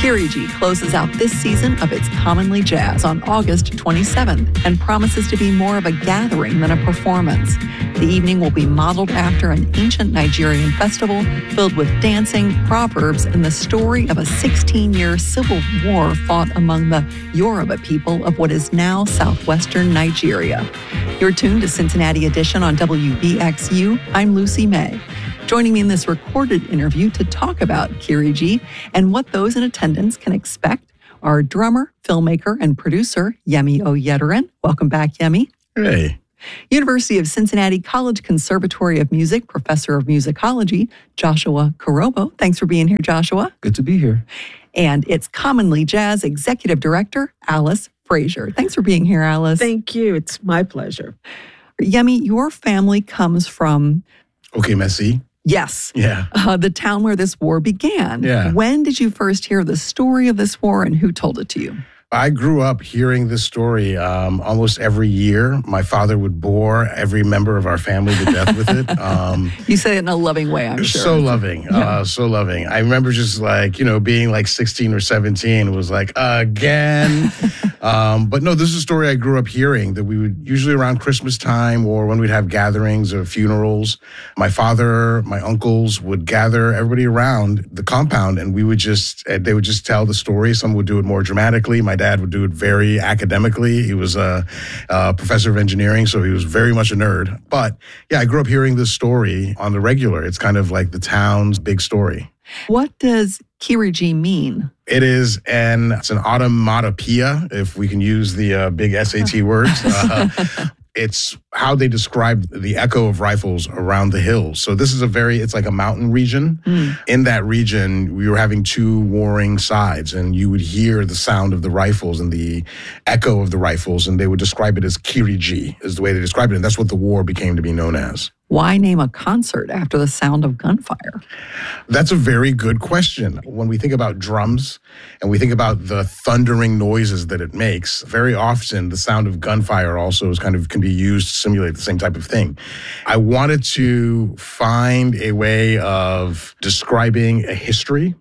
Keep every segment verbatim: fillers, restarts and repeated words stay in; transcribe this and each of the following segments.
Kirigi closes out this season of It's Commonly Jazz on August twenty-seventh and promises to be more of a gathering than a performance. The evening will be modeled after an ancient Nigerian festival filled with dancing, proverbs, and the story of a sixteen-year civil war fought among the Yoruba people of what is now southwestern Nigeria. You're tuned to Cincinnati Edition on W B X U. I'm Lucy May. Joining me in this recorded interview to talk about Kirigi and what those in attendance can expect are drummer, filmmaker, and producer Yemi Oyederen. Welcome back, Yemi. Hey. University of Cincinnati College Conservatory of Music, Professor of Musicology, Joshua Kurobo. Thanks for being here, Joshua. Good to be here. And It's Commonly Jazz Executive Director, Alice Frazier. Thanks for being here, Alice. Thank you. It's my pleasure. Yemi, your family comes from... Okemesi. Yes. Yeah. Uh, the town where this war began. Yeah. When did you first hear the story of this war and who told it to you? I grew up hearing this story um, almost every year. My father would bore every member of our family to death with it. Um, you say it in a loving way, I'm sure. So loving. Yeah. Uh, so loving. I remember just like, you know, being like sixteen or seventeen was like, again. um, but no, this is a story I grew up hearing that we would usually around Christmas time or when we'd have gatherings or funerals. My father, my uncles would gather everybody around the compound and we would just, they would just tell the story. Some would do it more dramatically. My dad would do it very academically. He was a, a professor of engineering, so he was very much a nerd. But yeah, I grew up hearing this story on the regular. It's kind of like the town's big story. What does Kirigi mean? It is an, it's an automatopoeia, if we can use the uh, big S A T words. Uh, It's how they describe the echo of rifles around the hills. So this is a very, it's like a mountain region. Mm. In that region, we were having two warring sides, and you would hear the sound of the rifles and the echo of the rifles, and they would describe it as Kirigi, is the way they described it. And that's what the war became to be known as. Why name a concert after the sound of gunfire? That's a very good question. When we think about drums and we think about the thundering noises that it makes, very often the sound of gunfire also is kind of can be used to simulate the same type of thing. I wanted to find a way of describing a history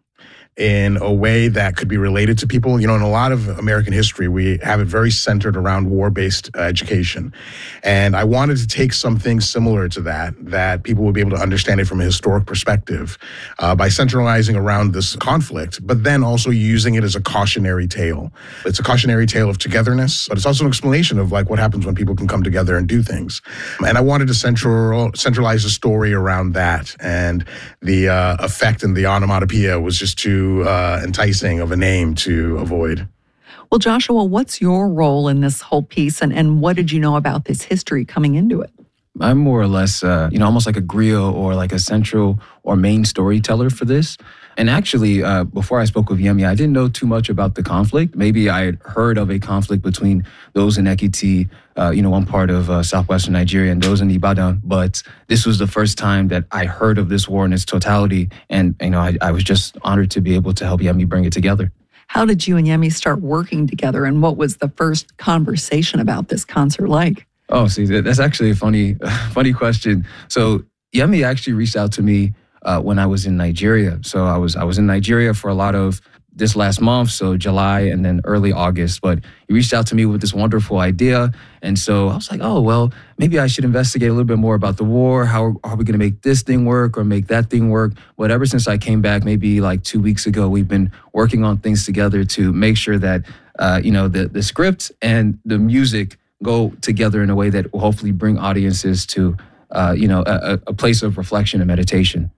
in a way that could be related to people. You know, in a lot of American history, we have it very centered around war-based uh, education. And I wanted to take something similar to that, that people would be able to understand it from a historic perspective uh, by centralizing around this conflict, but then also using it as a cautionary tale. It's a cautionary tale of togetherness, but it's also an explanation of like what happens when people can come together and do things. And I wanted to central, centralize the story around that. And the uh, effect and the onomatopoeia was just too Uh, enticing of a name to avoid. Well, Joshua, what's your role in this whole piece, and, and what did you know about this history coming into it? I'm more or less, uh, you know, almost like a griot or like a central or main storyteller for this. And actually, uh, before I spoke with Yemi, I didn't know too much about the conflict. Maybe I had heard of a conflict between those in Ekiti, uh, you know, one part of uh, southwestern Nigeria, and those in Ibadan. But this was the first time that I heard of this war in its totality. And, you know, I, I was just honored to be able to help Yemi bring it together. How did you and Yemi start working together, and what was the first conversation about this concert like? Oh, see, that's actually a funny, funny question. So Yemi actually reached out to me uh, when I was in Nigeria. So I was I was in Nigeria for a lot of this last month, so July and then early August. But he reached out to me with this wonderful idea. And so I was like, oh, well, maybe I should investigate a little bit more about the war. How are we going to make this thing work or make that thing work? But ever since I came back, maybe like two weeks ago, we've been working on things together to make sure that, uh, you know, the, the script and the music go together in a way that will hopefully bring audiences to, uh, you know, a, a place of reflection and meditation.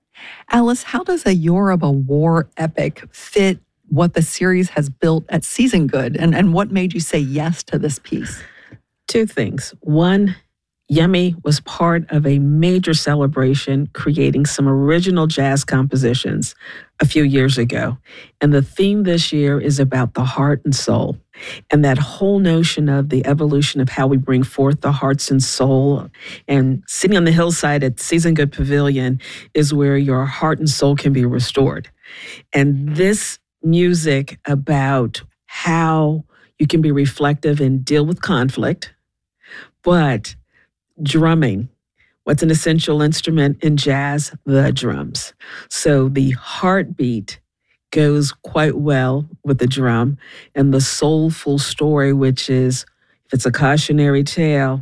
Alice, how does a Yoruba war epic fit what the series has built at Season Good, and, and what made you say yes to this piece? Two things. One, Yemi was part of a major celebration creating some original jazz compositions a few years ago. And the theme this year is about the heart and soul. And that whole notion of the evolution of how we bring forth the hearts and soul. And sitting on the hillside at Season Good Pavilion is where your heart and soul can be restored. And this music about how you can be reflective and deal with conflict, but drumming, what's an essential instrument in jazz? The drums. So the heartbeat goes quite well with the drum, and the soulful story, which is, if it's a cautionary tale,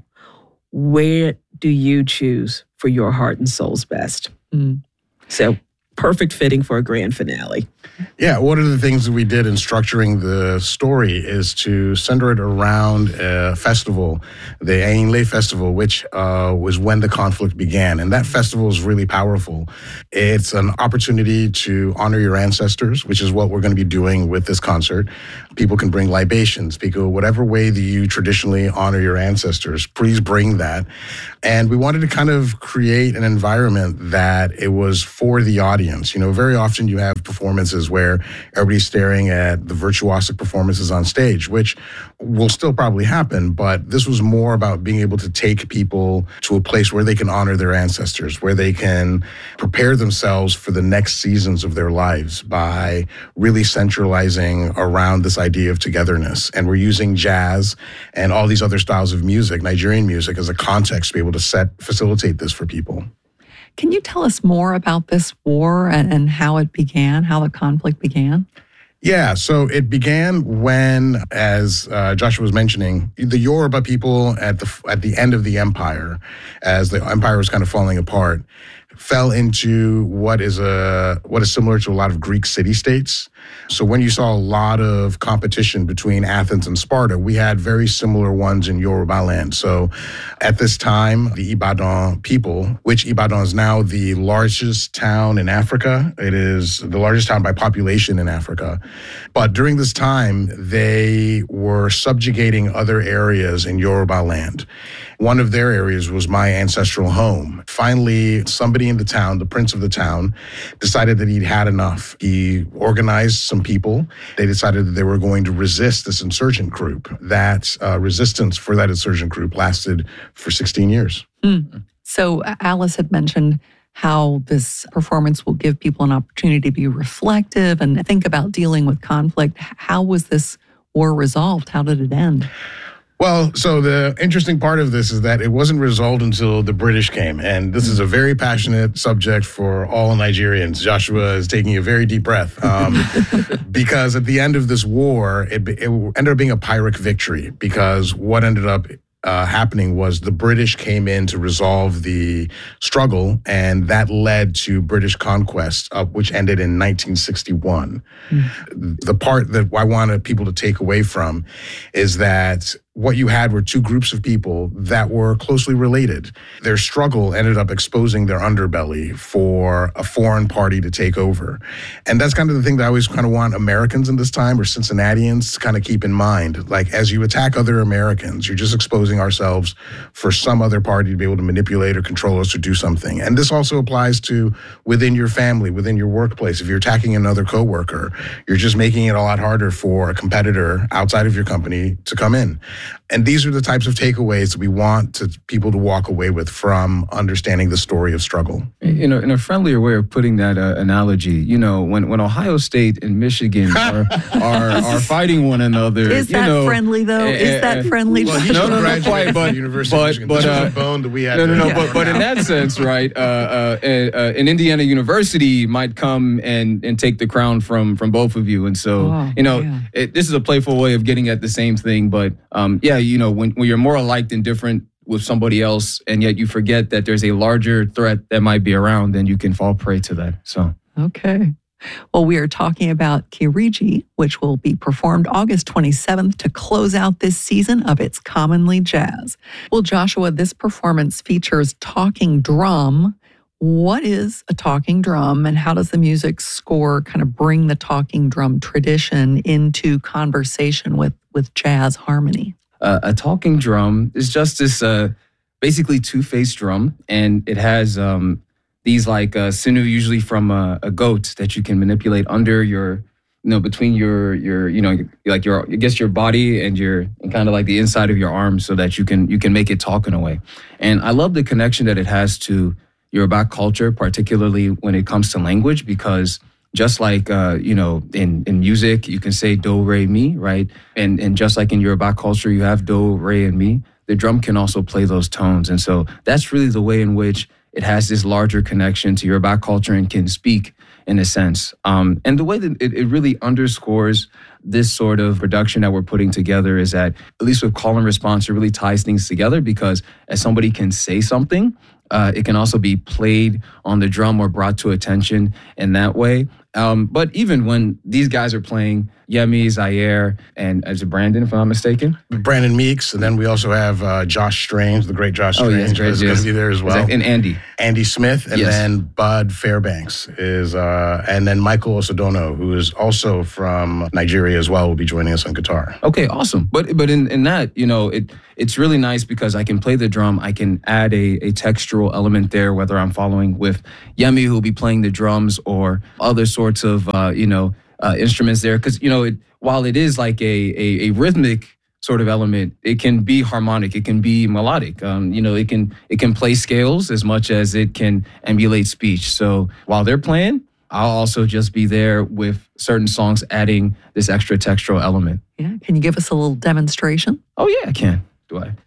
where do you choose for your heart and soul's best? Mm. So perfect fitting for a grand finale. Yeah, one of the things that we did in structuring the story is to center it around a festival, the Ainlay Festival, which uh, was when the conflict began. And that festival is really powerful. It's an opportunity to honor your ancestors, which is what we're going to be doing with this concert. People can bring libations, people, whatever way that you traditionally honor your ancestors, please bring that. And we wanted to kind of create an environment that it was for the audience. You know, very often you have performances where everybody's staring at the virtuosic performances on stage, which will still probably happen, but this was more about being able to take people to a place where they can honor their ancestors, where they can prepare themselves for the next seasons of their lives by really centralizing around this idea of togetherness. And we're using jazz and all these other styles of music, Nigerian music, as a context to be able to set facilitate this for people. Can you tell us more about this war and, and how it began, how the conflict began? Yeah, so it began when, as uh, Joshua was mentioning, the Yoruba people at the at the end of the empire, as the empire was kind of falling apart, fell into what is a what is similar to a lot of Greek city-states. So when you saw a lot of competition between Athens and Sparta, we had very similar ones in Yoruba land. So at this time, the Ibadan people, which Ibadan is now the largest town in Africa. It is the largest town by population in Africa. But during this time, they were subjugating other areas in Yoruba land. One of their areas was my ancestral home. Finally, somebody in the town, the prince of the town, decided that he'd had enough. He organized some people. They decided that they were going to resist this insurgent group. That uh, resistance for that insurgent group lasted for sixteen years. Mm. So Alice had mentioned how this performance will give people an opportunity to be reflective and think about dealing with conflict. How was this war resolved? How did it end? Well, so the interesting part of this is that it wasn't resolved until the British came. And this is a very passionate subject for all Nigerians. Joshua is taking a very deep breath um, because at the end of this war, it, it ended up being a Pyrrhic victory, because what ended up Uh, happening was the British came in to resolve the struggle, and that led to British conquest, uh, which ended in nineteen sixty-one. Mm. The part that I wanted people to take away from is that what you had were two groups of people that were closely related. Their struggle ended up exposing their underbelly for a foreign party to take over. And that's kind of the thing that I always kind of want Americans in this time, or Cincinnatians, to kind of keep in mind. Like, as you attack other Americans, you're just exposing ourselves for some other party to be able to manipulate or control us or do something. And this also applies to within your family, within your workplace. If you're attacking another coworker, you're just making it a lot harder for a competitor outside of your company to come in. And these are the types of takeaways that we want to people to walk away with from understanding the story of struggle. You know, in a friendlier way of putting that uh, analogy, you know, when, when Ohio State and Michigan are are, are fighting one another, is you that know, friendly though? Uh, is that friendly? Well, he no, no, no, not quite, but University but of Michigan. but This uh, was a bone that we had. no, no, no, to, but but in that sense, right? Uh, uh, uh, an Indiana University might come and and take the crown from from both of you, and so oh, you know, yeah. it, this is a playful way of getting at the same thing. But um, yeah, you know, when when you're more alike than different with somebody else, and yet you forget that there's a larger threat that might be around, then you can fall prey to that. So okay. Well, we are talking about Kiriji, which will be performed August twenty-seventh to close out this season of It's Commonly Jazz. Well, Joshua, this performance features talking drum. What is a talking drum, and how does the music score kind of bring the talking drum tradition into conversation with, with jazz harmony? Uh, a talking drum is just this uh, basically two-faced drum, and it has um, these like uh, sinew, usually from a, a goat, that you can manipulate under your, you know, between your your, you know, like your, I guess your body and your, and kind of like the inside of your arm, so that you can you can make it talk in a way. And I love the connection that it has to Yoruba culture, particularly when it comes to language, because just like, uh, you know, in, in music, you can say do, re, mi, right? And and just like in Yoruba culture, you have do, re, and mi. The drum can also play those tones. And so that's really the way in which it has this larger connection to Yoruba culture and can speak in a sense. Um, and the way that it, it really underscores this sort of production that we're putting together is that, at least with call and response, it really ties things together, because as somebody can say something, uh, it can also be played on the drum or brought to attention in that way. Um, but even when these guys are playing, Yemi, Zaire, and is it Brandon, if I'm not mistaken? Brandon Meeks, and then we also have uh, Josh Strange, the great Josh Oh, Strange, yeah, is going to be there as well. Exactly. And Andy. Andy Smith, and Yes. then Bud Fairbanks is, uh, and then Michael Osodono, who is also from Nigeria as well, will be joining us on guitar. Okay, awesome. But but in, in that, you know, it it's really nice because I can play the drum. I can add a, a textural element there, whether I'm following with Yemi, who will be playing the drums, or other sorts of, uh, you know, uh, instruments there. Because, you know, it, while it is like a, a, a rhythmic sort of element, it can be harmonic, it can be melodic. Um, you know, it can it can play scales as much as it can emulate speech. So while they're playing, I'll also just be there with certain songs adding this extra textural element. Yeah. Can you give us a little demonstration? Oh, yeah, I can. Do I?